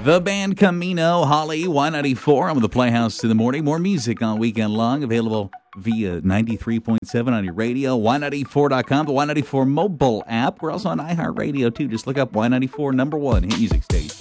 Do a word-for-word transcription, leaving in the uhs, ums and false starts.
The band Camino, Holly, Y ninety-four. I'm with the Playhouse in the morning. More music on Weekend Long, available via ninety-three point seven on your radio, Y ninety-four dot com, the Y ninety-four mobile app. We're also on iHeartRadio, too. Just look up Y ninety-four, number one hit music station.